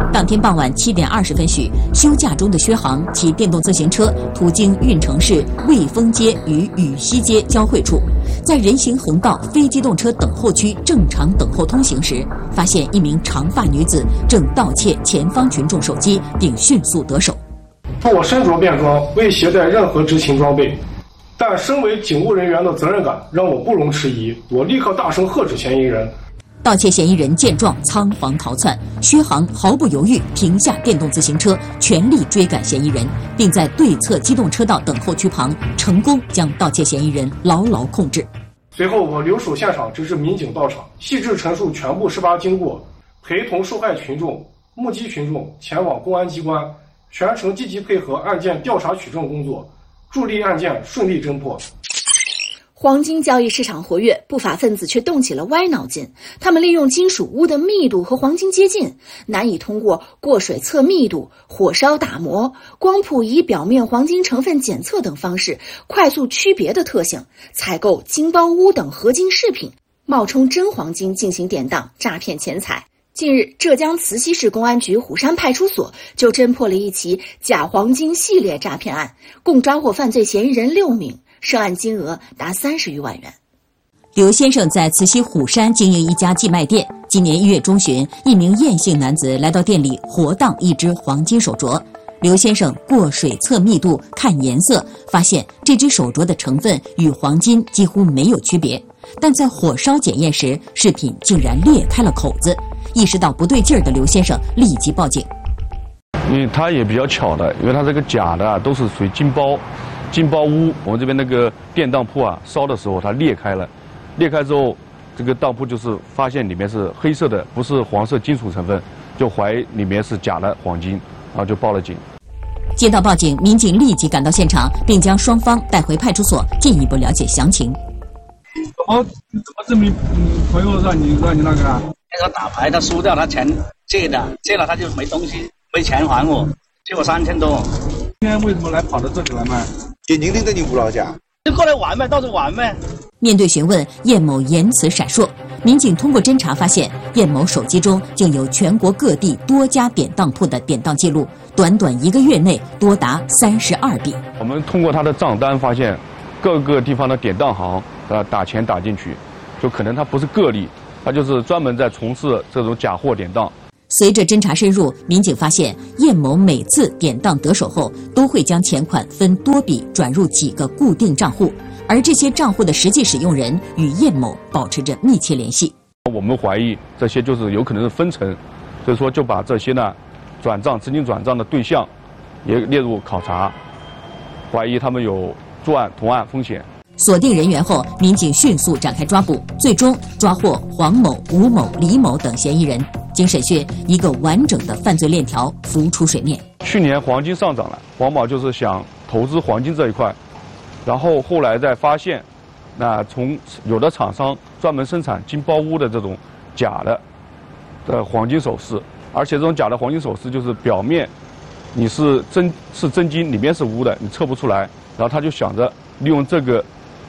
当天傍晚7点20分许，休假中的薛航骑电动自行车途经运城市卫丰街与禹西街交汇处，在人行横道非机动车等候区正常等候通行时，发现一名长发女子正盗窃前方群众手机，并迅速得手。 我身着便装，未携带任何执勤装备，但身为警务人员的责任感让我不容迟疑，我立刻大声喝止嫌疑人。 盗窃嫌疑人见状仓皇逃窜，薛航毫不犹豫停下电动自行车，全力追赶嫌疑人，并在对侧机动车道等候区旁成功将盗窃嫌疑人牢牢控制。 随后我留守现场，直至民警到场，细致陈述全部事发经过，陪同受害群众、目击群众前往公安机关，全程积极配合案件调查取证工作，助力案件顺利侦破。 黄金交易市场活跃，不法分子却动起了歪脑筋。他们利用金属钨的密度和黄金接近，难以通过过水测密度、火烧打磨、光谱仪表面黄金成分检测等方式快速区别的特性，采购金包钨等合金饰品，冒充真黄金进行典当，诈骗钱财。近日，浙江慈溪市公安局虎山派出所就侦破了一起假黄金系列诈骗案，共抓获犯罪嫌疑人6名。涉案金额达30余万元。 刘先生在慈溪虎山经营一家寄卖店。今年1月中旬，一名燕姓男子来到店里活当一只黄金手镯。刘先生过水测密度、看颜色，发现这只手镯的成分与黄金几乎没有区别，但在火烧检验时，饰品竟然裂开了口子。意识到不对劲儿的刘先生立即报警。 因为他也比较巧的，因为他这个假的都是属于金包钨，我们这边那个电当铺烧的时候它裂开了，裂开之后，这个当铺就是发现里面是黑色的，不是黄色金属成分，就怀疑里面是假的黄金，然后就报了警。 接到报警，民警立即赶到现场，并将双方带回派出所进一步了解详情。 怎么证明朋友让你那个啊？ 他打牌他输掉，他钱借了他就没东西没钱还我，借我3000多。 今天为什么来跑到这里来卖？ 眼睛盯着你无老家， 就过来玩呗，到处玩呗。 面对询问，叶某言辞闪烁。民警通过侦查发现，叶某手机中竟有全国各地多家典当铺的典当记录，短短1个月内多达32笔。 我们通过他的账单发现，各个地方的典当行打钱打进去，就可能他不是个例，他就是专门在从事这种假货典当。 随着侦查深入，民警发现叶某每次典当得手后，都会将钱款分多笔转入几个固定账户，而这些账户的实际使用人与叶某保持着密切联系。 我们怀疑这些就是有可能是分成，所以说就把这些呢资金转账的对象也列入考察，怀疑他们有作案同案风险。 锁定人员后，民警迅速展开抓捕，最终抓获黄某、吴某、李某等嫌疑人。经审讯，一个完整的犯罪链条浮出水面。 去年黄金上涨了，黄某就是想投资黄金这一块，然后后来再发现，从有的厂商专门生产金包钨的这种假的黄金首饰，而且这种假的黄金首饰就是表面你是真金，里面是钨的，你测不出来，然后他就想着利用这个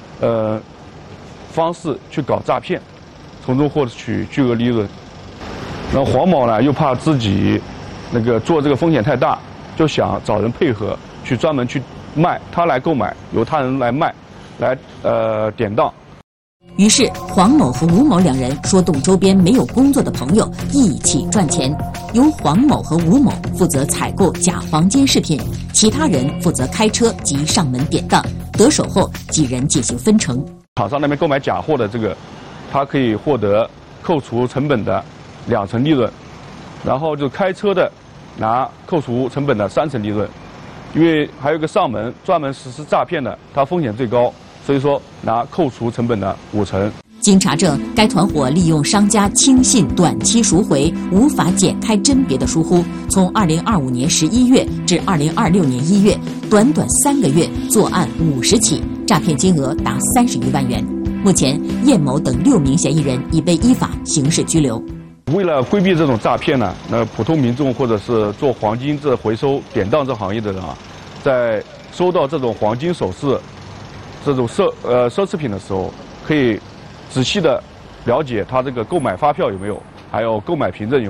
方式去搞诈骗，从中获取巨额利润。然后黄某呢又怕自己做这个风险太大，就想找人配合去专门去卖，他来购买，由他人来卖，来典当。 于是黄某和吴某两人说动周边没有工作的朋友一起赚钱，由黄某和吴某负责采购假黄金饰品，其他人负责开车及上门典当。得手后，几人进行分成。 厂商那边购买假货的他可以获得扣除成本的2成利润，然后就开车的拿扣除成本的3成利润，因为还有个上门专门实施诈骗的，他风险最高，所以说拿扣除成本的5成。 经查证，该团伙利用商家轻信、短期赎回、无法检开甄别的疏忽，从2025年11月至2026年1月，短短3个月作案50起，诈骗金额达30余万元。目前，叶某等6名嫌疑人已被依法刑事拘留。 为了规避这种诈骗呢，普通民众或者是做黄金回收典当这行业的人在收到这种黄金首饰、这种奢侈品的时候，可以仔细的了解他这个购买发票有没有，还有购买凭证有没有。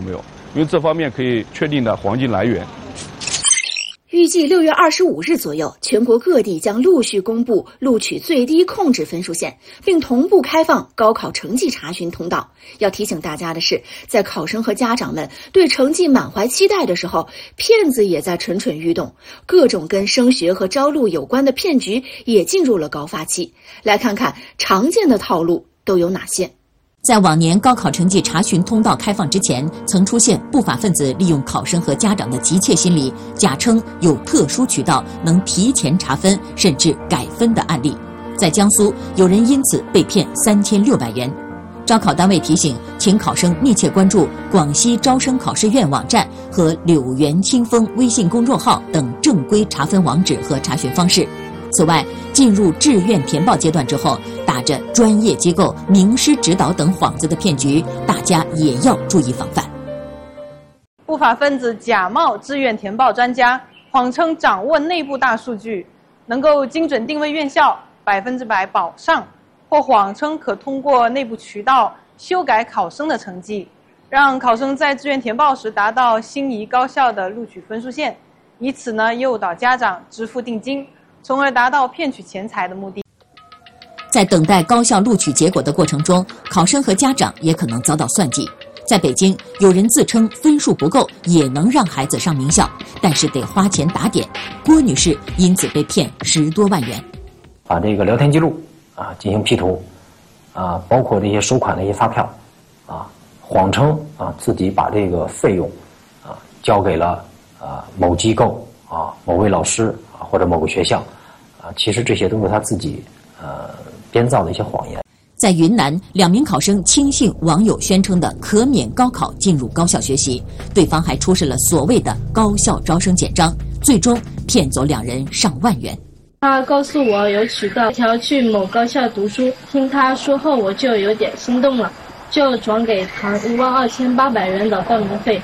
因为这方面可以确定的黄金来源。 预计6月25日左右，全国各地将陆续公布录取最低控制分数线，并同步开放高考成绩查询通道。要提醒大家的是，在考生和家长们对成绩满怀期待的时候，骗子也在蠢蠢欲动，各种跟升学和招录有关的骗局也进入了高发期。来看看常见的套路都有哪些。 在往年高考成绩查询通道开放之前，曾出现不法分子利用考生和家长的急切心理，假称有特殊渠道能提前查分甚至改分的案例。在江苏，有人因此被骗3600元。招考单位提醒，请考生密切关注广西招生考试院网站和柳园清风微信公众号等正规查分网址和查询方式。此外，进入志愿填报阶段之后，打着专业机构、名师指导等幌子的骗局，大家也要注意防范。 不法分子假冒志愿填报专家，谎称掌握内部大数据，能够精准定位院校，100%保上，或谎称可通过内部渠道修改考生的成绩，让考生在志愿填报时达到心仪高校的录取分数线，以此诱导家长支付定金，从而达到骗取钱财的目的。 在等待高校录取结果的过程中，考生和家长也可能遭到算计。在北京，有人自称分数不够也能让孩子上名校，但是得花钱打点。郭女士因此被骗10多万元。 把这个聊天记录进行 P 图包括这些收款的一些发票谎称自己把这个费用交给了某机构某位老师或者某个学校其实这些都是他自己编造的一些谎言。 在云南，2名考生轻信网友宣称的可免高考进入高校学习，对方还出示了所谓的高校招生简章，最终骗走2人上万元。 他告诉我有渠道想要去某高校读书，听他说后我就有点心动了，就转给他52800元的报名费。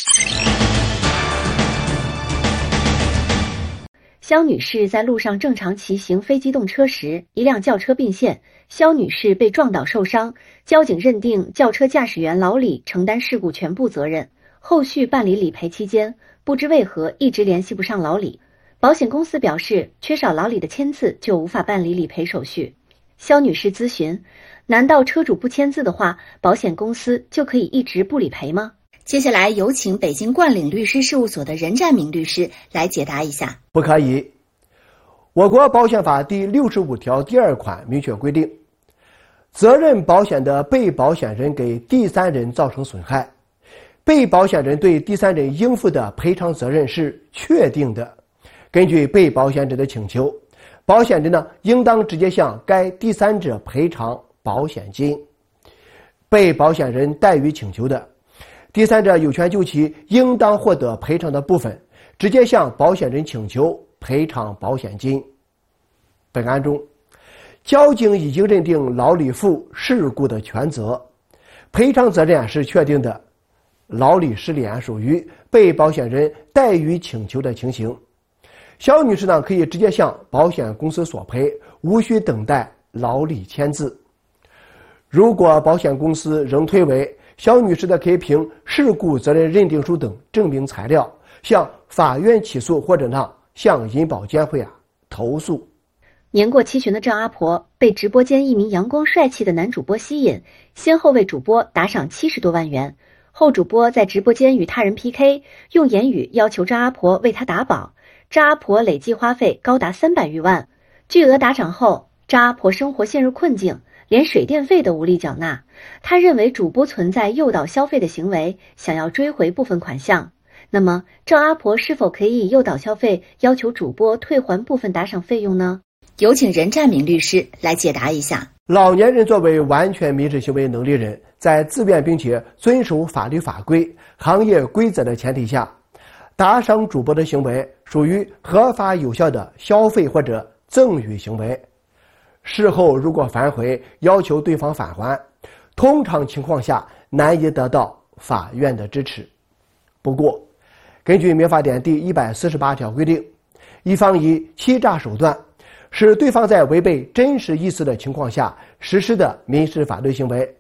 肖女士在路上正常骑行非机动车时，一辆轿车并线，肖女士被撞倒受伤，交警认定轿车驾驶员老李承担事故全部责任。后续办理理赔期间，不知为何一直联系不上老李，保险公司表示缺少老李的签字就无法办理理赔手续。肖女士咨询，难道车主不签字的话，保险公司就可以一直不理赔吗？接下来有请北京冠岭律师事务所的任占明律师来解答一下。 不可以。我国保险法第65条第2款明确规定，责任保险的被保险人给第三人造成损害，被保险人对第三人应负的赔偿责任是确定的。根据被保险者的请求，保险人应当直接向该第三者赔偿保险金。被保险人怠于请求的，第三者有权就其应当获得赔偿的部分，直接向保险人请求赔偿保险金。本案中，交警已经认定老李负事故的全责，赔偿责任是确定的。老李失联属于被保险人怠于请求的情形。肖女士可以直接向保险公司索赔，无需等待老李签字。如果保险公司仍推诿肖女士的可以凭事故责任认定书等证明材料向法院起诉，或者向银保监会投诉。 年过期旬的赵阿婆被直播间一名阳光帅气的男主播吸引，先后为主播打赏70多万元。后主播在直播间与他人 PK， 用言语要求赵阿婆为他打保，赵阿婆累计花费高达300余万。巨额打赏后，赵阿婆生活陷入困境，连水电费都无力缴纳。他认为主播存在诱导消费的行为，想要追回部分款项。那么赵阿婆是否可以以诱导消费要求主播退还部分打赏费用呢？有请任占明律师来解答一下。 老年人作为完全民事行为能力人，在自愿并且遵守法律法规、行业规则的前提下，打赏主播的行为属于合法有效的消费或者赠与行为。事后如果反悔要求对方返还，通常情况下难以得到法院的支持。不过，根据民法典第148条规定，一方以欺诈手段使对方在违背真实意思的情况下实施的民事法律行为，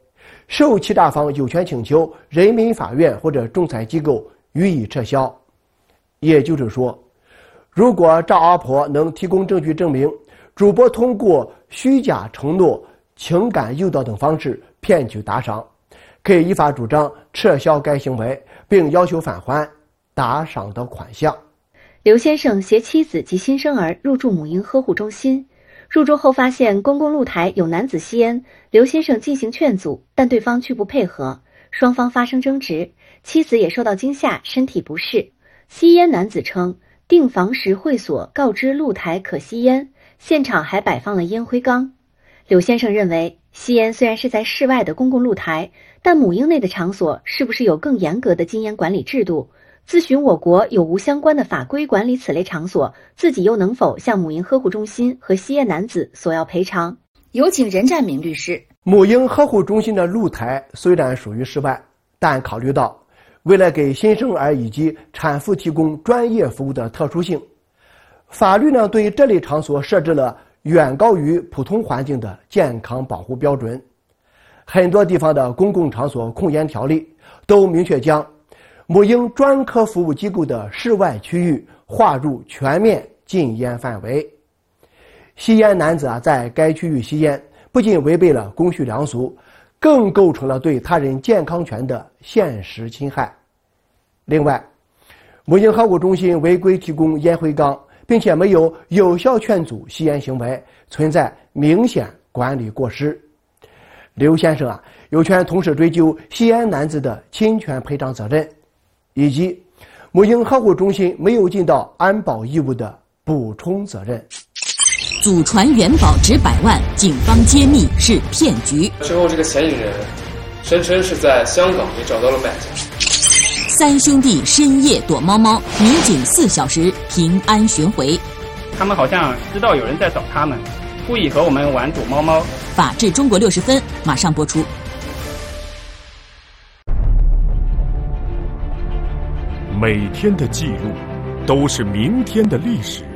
受欺诈方有权请求人民法院或者仲裁机构予以撤销。也就是说，如果赵阿婆能提供证据证明主播通过虚假承诺、情感诱导等方式骗取打赏，可以依法主张撤销该行为，并要求返还打赏的款项。 刘先生携妻子及新生儿入住母婴呵护中心，入住后发现公共露台有男子吸烟，刘先生进行劝阻，但对方拒不配合，双方发生争执，妻子也受到惊吓，身体不适。吸烟男子称，订房时会所告知露台可吸烟，现场还摆放了烟灰缸。刘先生认为，吸烟虽然是在室外的公共露台，但母婴内的场所是不是有更严格的禁烟管理制度？咨询我国有无相关的法规管理此类场所，自己又能否向母婴呵护中心和吸烟男子索要赔偿？有请任占明律师。 母婴呵护中心的露台虽然属于室外，但考虑到为了给新生儿以及产妇提供专业服务的特殊性，法律呢对这类场所设置了远高于普通环境的健康保护标准。很多地方的公共场所控烟条例都明确将母婴专科服务机构的室外区域划入全面禁烟范围。吸烟男子在该区域吸烟，不仅违背了公序良俗，更构成了对他人健康权的现实侵害。另外，母婴呵护中心违规提供烟灰缸，并且没有有效劝阻吸烟行为，存在明显管理过失。刘先生有权同时追究吸烟男子的侵权赔偿责任，以及母婴呵护中心没有尽到安保义务的补充责任。 祖传元宝值100万，警方揭秘是骗局。 之后，这个嫌疑人声称是在香港也找到了买家。 3兄弟深夜躲猫猫，民警4小时平安寻回。 他们好像知道有人在找他们，故意和我们玩躲猫猫。 法治中国60分马上播出。 每天的记录都是明天的历史。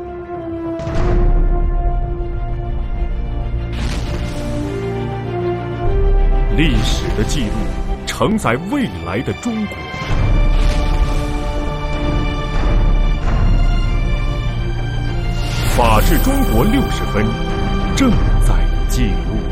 历史的记录承载未来的中国。法治中国60分正在记录。